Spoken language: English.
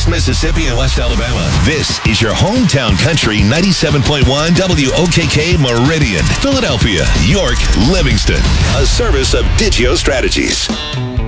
East Mississippi and West Alabama. This is your hometown country 97.1 WOKK Meridian, Philadelphia, York, Livingston. A service of Digio Strategies.